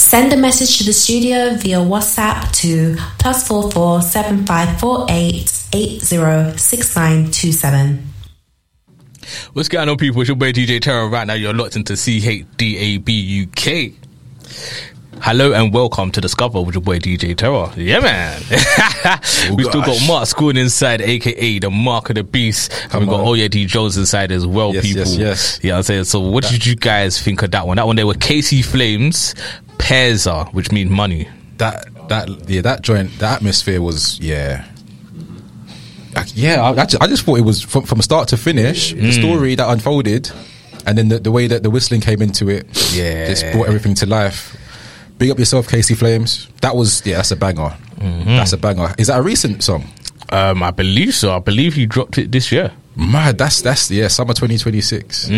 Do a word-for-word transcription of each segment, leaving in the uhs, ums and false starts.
Send a message to the studio via WhatsApp to plus four four seven five four eight eight zero six nine two seven. What's going on, people? It's your boy D J Terror. Right now, you're locked into C H D A B U K. Hello and welcome to Discover with your boy D J Terror. Yeah, man. oh, we still got Mark Schoon inside, aka the Mark of the Beast. Come and we got on. Oya D Jones inside as well, yes, people. Yes, yes. Yeah, I'm saying. So, what that, did you guys think of that one? That one, they were K C Flames, Peza, which means money. That, that, yeah, that joint, the atmosphere was, yeah. Yeah, I, I, just, I just thought it was from, from start to finish, mm. the story that unfolded, and then the, the way that the whistling came into it, yeah, just brought everything to life. Big up yourself, K C Flames. That was, yeah, that's a banger. Mm-hmm. That's a banger. Is that a recent song? Um, I believe so. I believe he dropped it this year. Mad, that's that's yeah, summer twenty twenty-six.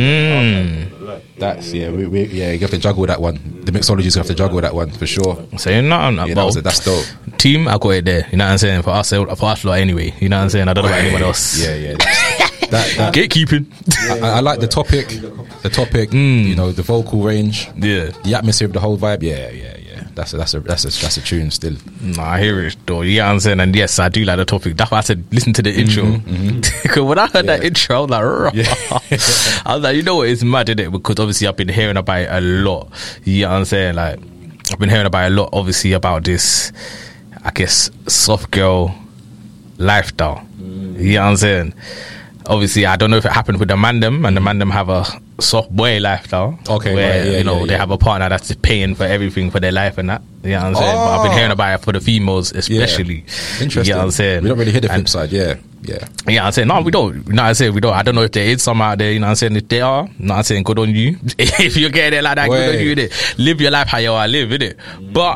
Mm. That's yeah, we, we, yeah. You have to juggle that one. The mixologists have to juggle that one for sure. Saying nothing, yeah, about that that's dope. Team, I got it there. You know what I'm saying? For us, for us lot anyway. You know what I'm saying? I don't know about anyone else. Yeah, yeah. that, that gatekeeping. I, I like the topic, the topic. Mm. You know, the vocal range. Yeah, the atmosphere of the whole vibe. Yeah, yeah, yeah. That's a, that's a that's a that's a tune still. Nah, I hear it though. You know what I'm saying? And yes, I do like the topic. That's why I said listen to the intro. Mm-hmm, mm-hmm. When I heard yeah. that intro, I was like, yeah. I was like, you know what? It's mad, isn't it? Because obviously I've been hearing about it a lot. You know what I'm saying? Like I've been hearing about it a lot. Obviously about this, I guess, soft girl lifestyle. Mm. You know what I'm saying? Obviously, I don't know if it happened with the Mandem, and the Mandem have a soft boy lifestyle. Okay, where right, yeah, you know yeah, they yeah. have a partner that's paying for everything for their life and that. You know what I'm saying? Oh. But I've been hearing about it for the females, especially. Yeah. Interesting. You know what I'm saying? We don't really hear the flip and, side. Yeah, yeah. Yeah, I'm saying no, we don't. You know what I'm saying? We don't. I don't know if there is some out there. You know what I'm saying? If they are, you know what I'm saying? Good on you. If you're getting it like that, Way. good on you. Innit? Live your life how you are live, innit? Mm. But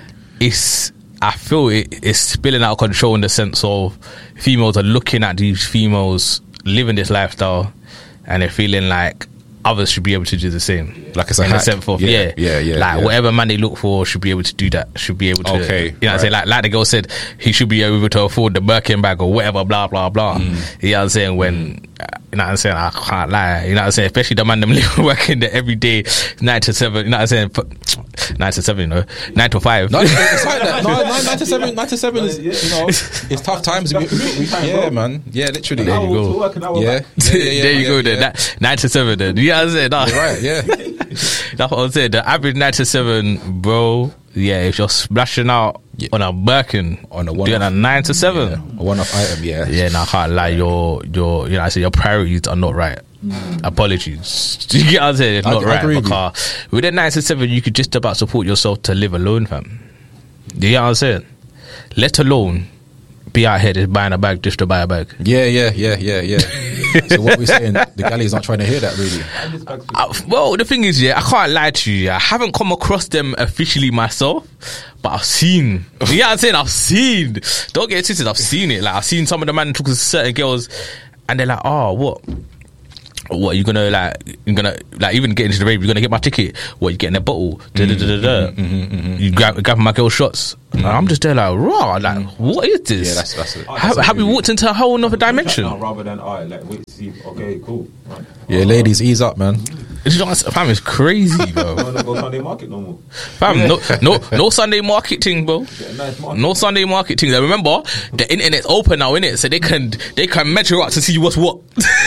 it's. I feel it, it's spilling out of control in the sense of females are looking at these females living this lifestyle and they're feeling like others should be able to do the same. Like it's a in hack. the sense of, yeah, yeah, yeah, yeah. Like yeah. whatever man they look for should be able to do that. Should be able to, okay, you know what I'm right. saying? Like, like the girl said, he should be able to afford the Birkin bag or whatever, blah, blah, blah. Mm. You know what I'm saying? When, mm. you know what I'm saying? I can't lie. You know what I'm saying? Especially the man them live working there every day, nine to seven. You know what I'm saying? Nine to seven, you know, nine to five. No, it's like that. No, nine, nine to seven, nine to seven is, you know, it's tough times. We, we, we, yeah, man. Yeah, literally. There you go. Yeah, yeah, yeah, yeah, there you yeah, go. yeah. Then that, nine to seven. Then you know what I'm saying? No. You're right. Yeah. That's what I'm saying. The average nine to seven, bro. Yeah, if you're splashing out yeah. on a Birkin, on a one doing a nine to seven, yeah. a one-off item, yeah, yeah. Now I can't lie. Your, your, you know, I say your priorities are not right. Mm. Apologies. You get what I'm saying? It's not I, right. I agree Because with a nine to seven, you could just about support yourself to live alone, fam. You get what I'm saying? Let alone be out here just buying a bag just to buy a bag. Yeah, yeah, yeah, yeah, yeah. So what we're saying, the galley's not trying to hear that, really. Uh, well, the thing is, yeah, I can't lie to you. I haven't come across them officially myself, but I've seen. You know what I'm saying? I've seen. Don't get it twisted. I've seen it. Like I've seen some of the man talk to certain girls, and they're like, "Oh, what? What you gonna like? You're gonna like even get into the rave? You're gonna get my ticket? What you getting a bottle? Da, da, da, da, da. Mm-hmm, mm-hmm, mm-hmm. You grab grab my girl shots. Mm-hmm. I'm just there like raw. Like what is this? Yeah, that's that's it. Have, have we walked into a whole another dimension? Rather than I like wait see. Okay, cool. Right. Yeah, ladies, ease up, man. It's just, fam, it's crazy, bro. I don't go Sunday market no more. Fam, no, no, no Sunday market thing, bro. Nice market. No Sunday market thing. Remember, the internet's open now, innit? So they can they can measure up to see what's what.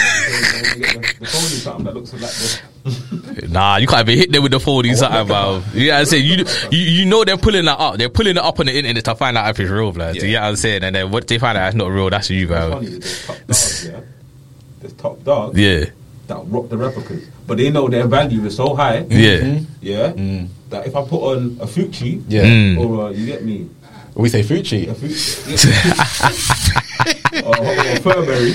The phone is something that looks like this. Nah, you can't even hit them with the phone. Something, bro. You know what I'm saying? You, you you know they're pulling that up. They're pulling it up on the internet to find out if it's real, blood. Yeah. You know what I'm saying? And then what they find out it's not real, that's you, bro. There's top dogs, yeah. There's top dogs. Yeah. That rock the replicas, but they know their value is so high. Yeah. Mm-hmm. Yeah. Mm. That if I put on a Fucci, Yeah. Mm. or uh, you get me, We say Fucci. a Fucci, or, or Burberry.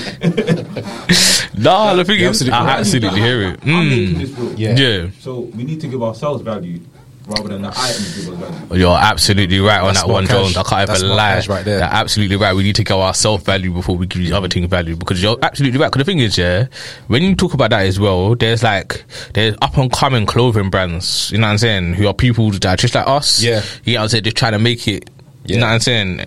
Nah, the thing Yeah, is, absolutely. I absolutely hear it. I'm making Mm. this real. Yeah. Yeah. So we need to give ourselves value rather than the items give us value. You're absolutely right on That's that smart one, cash. Jones. I can't That's even smart lie. cash right there. You're absolutely right. We need to give ourselves value before we give these other things value. Because you're absolutely right. Because the thing is, yeah, when you talk about that as well, there's like there's up and coming clothing brands. You know what I'm saying? Who are people that are just like us. Yeah. You know what I'm saying? Just trying to make it. You Yeah. know what I'm saying?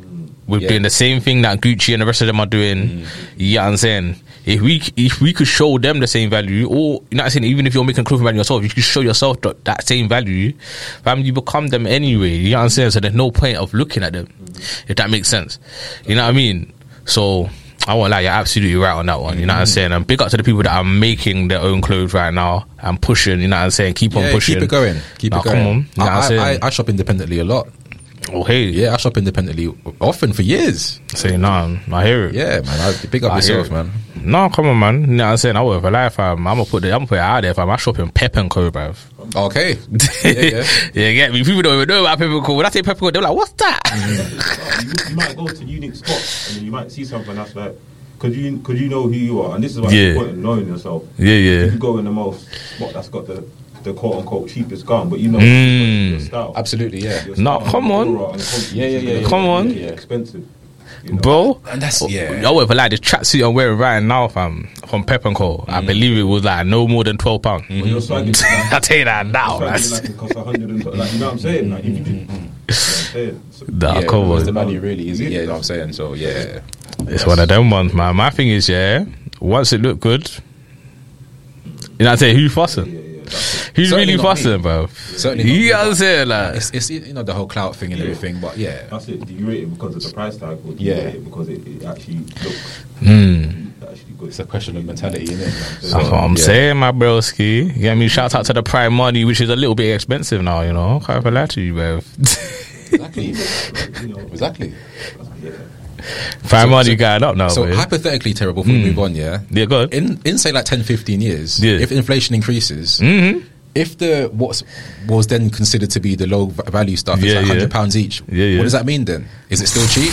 We're Yeah. doing the same thing that Gucci and the rest of them are doing. Mm. You know what I'm saying? If we if we could show them the same value, or you know what I'm saying, even if you're making clothing brand yourself, you could show yourself that, that same value, fam, you become them anyway. You know what I'm saying? So there's no point of looking at them, if that makes sense. You know what I mean? So I won't lie, you're absolutely right on that one. You know what I'm saying? And big up to the people that are making their own clothes right now and pushing. You know what I'm saying? Keep on Yeah, pushing. keep it going. Keep Nah, it going. come on. You know what I'm I, saying? I, I shop independently a lot. Oh hey, Yeah, I shop independently often for years. say nah, I hear it. Yeah, man. I, big up I hear yourself, it. man. No, come on, man. You know what I'm saying? I work for life, fam. I'm gonna put it. I'm gonna put it out there, fam. I shop in Pep and Co, bruv. Okay. Yeah, yeah. yeah, get me. People don't even know about Pep and Co. When I say Pep and Co, they're like, "What's that?" you, you might go to unique spots and then you might see something that's like, because you, cause you know who you are, and this is why Yeah. it's important knowing yourself. Yeah, yeah. If you go in the most spot that's got the, the quote unquote cheapest gun, but you know Mm. your style. Absolutely, yeah. Your No, style, come on. aura and confidence Yeah, yeah, is yeah, gonna yeah. Come on. be expensive. You know? Bro, And that's, yeah. I work for like the tracksuit I'm wearing right now, fam, from Pep and Co. I believe it was like no more than twelve pounds. But your swag is like, I tell you that now, swag man. is like it costs a hundred and like, you know what I'm saying? Like, if you just, you know what I'm saying? So, Nah, Yeah, come what's the on. value really, is it? Yeah, you know what I'm saying? So, yeah. It's one of them ones, man. My thing is, yeah, once it look good, you know what I'm saying? Who fussing? yeah, yeah, that's it. Who's Certainly really not me. fussing, bro? Certainly not You me, know what I'm but saying? Like, It's, it's, you know, the whole clout thing and Yeah. everything, but yeah. That's it. Do you rate it because of the price tag, or do you Yeah. rate it because it, it actually looks hmm. actually good? It's a question of mentality, isn't it? That's what I'm yeah. saying, my broski. You get me? Shout out to the Prime Money, which is a little bit expensive now, you know. Can't lie to you, bro. Exactly. You know, exactly. yeah. Prime So- Money so- going up now, So bro. hypothetically, terrible, before we move on, yeah? Yeah, go on. In, in say like ten, fifteen years, Yeah. if inflation increases, Mm-hmm. if the what was then considered to be the low v- value stuff is Yeah, like yeah. one hundred pounds each, Yeah, yeah. what does that mean then? Is it still cheap?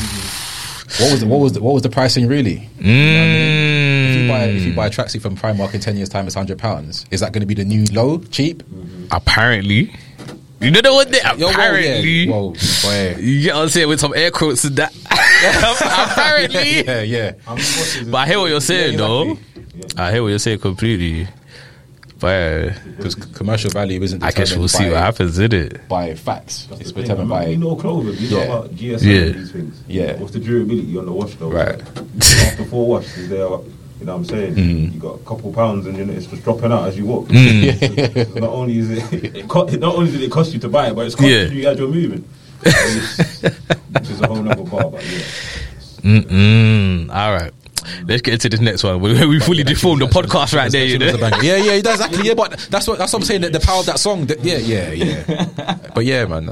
What was the, what was the, what was the pricing really? Mm. If you buy if you buy a tracksuit from Primark in ten years time, it's one hundred pounds. Is that going to be the new low cheap? Apparently. You know what they Yo, whoa, apparently. yeah. Whoa, boy. You get what I'm saying with some air quotes and that. Apparently. yeah, yeah. How many watches is But I hear what you're saying, Yeah, though. exactly. I hear what you're saying completely. But uh, Because commercial value isn't I guess determined we'll see by, what happens, isn't it? by facts. That's It's the thing. determined I mean, by you know clothing, you Yeah. know about G S M Yeah. and these things. Yeah. What's the durability on the wash though? Right. After four washes, there, you know what I'm saying? Mm. You got a couple pounds and you know, it's just dropping out as you walk. Mm. So not only is it, it co- not only did it cost you to buy it, but it's costing Yeah. you as you're moving. Which is a whole nother bar, but yeah. Mm-mm. All right. Let's get into this next one. We, we fully deformed the podcast right there, you know. Yeah, yeah, that's exactly. Yeah, but that's what that's what I'm saying. That the power of that song. That, yeah, yeah, yeah. But yeah, man.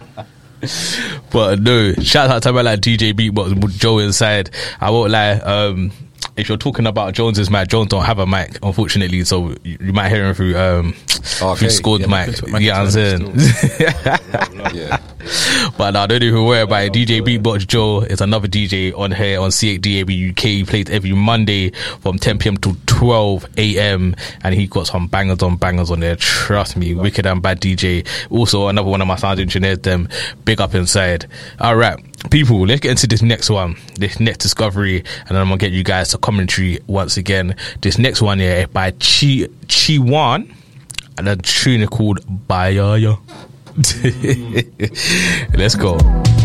But no, shout out to my like D J Beatbox with Joe inside. I won't lie. Um, if you're talking about Jones's mic, Jones don't have a mic, unfortunately. So you, you might hear him through um Okay. through scored Yeah, mic. mic- mic Yeah, I'm saying. Yeah. But no, don't even worry about it. D J Beatbox Joe is another D J on here on C eight D A B U K. He plays every Monday from ten p.m. to twelve a.m. and he got some bangers on bangers on there. Trust me, wicked and bad D J. Also another one of my sound engineers. Them big up inside. All right, people, let's get into this next one, this next discovery, and then I'm gonna get you guys to commentary once again. This next one here by Chi Chi Wan, and a tune called Bayaya. Let's go.